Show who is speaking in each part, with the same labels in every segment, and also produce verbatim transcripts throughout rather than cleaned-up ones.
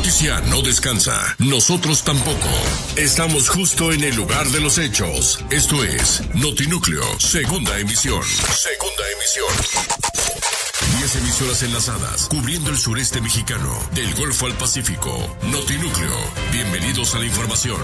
Speaker 1: noticia no descansa, nosotros tampoco. Estamos justo en el lugar de los hechos. Esto es Notinúcleo, segunda emisión. Segunda emisión. Diez emisoras enlazadas, cubriendo el sureste mexicano, del Golfo al Pacífico. Notinúcleo, bienvenidos a la información.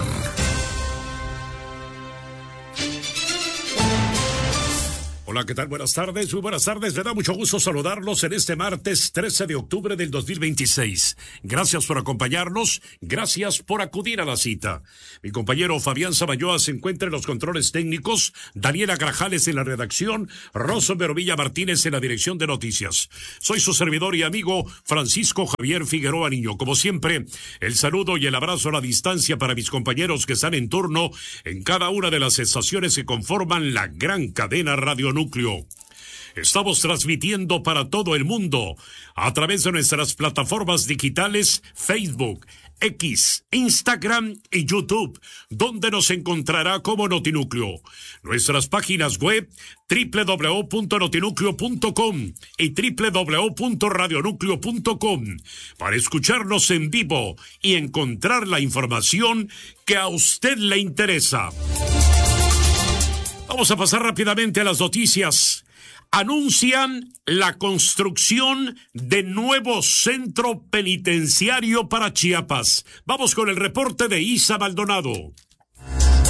Speaker 2: Hola, ¿qué tal? Buenas tardes, muy buenas tardes. Me da mucho gusto saludarlos en este martes trece de octubre del dos mil veintiséis. Gracias por acompañarnos, gracias por acudir a la cita. Mi compañero Fabián Samayoa se encuentra en los controles técnicos, Daniela Grajales en la redacción, Rosso Merovilla Martínez en la dirección de noticias. Soy su servidor y amigo Francisco Javier Figueroa Niño. Como siempre, el saludo y el abrazo a la distancia para mis compañeros que están en turno en cada una de las estaciones que conforman la gran cadena Radio Núcleo. Estamos transmitiendo para todo el mundo a través de nuestras plataformas digitales Facebook, X, Instagram y YouTube, donde nos encontrará como Notinúcleo. Nuestras páginas web doble u doble u doble u punto notinúcleo punto com y doble u doble u doble u punto radionúcleo punto com para escucharnos en vivo y encontrar la información que a usted le interesa. Vamos a pasar rápidamente a las noticias. Anuncian la construcción de nuevo centro penitenciario para Chiapas. Vamos con el reporte de Isa Maldonado.